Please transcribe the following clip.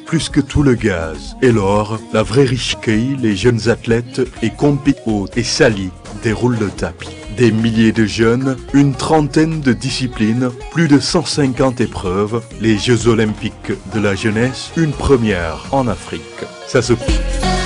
plus que tout le gaz et l'or, la vraie riche cueille les jeunes athlètes et compétitions et Sally déroule le tapis. Des milliers de jeunes, une trentaine de disciplines, plus de 150 épreuves, les Jeux Olympiques de la jeunesse, une première en Afrique. Ça se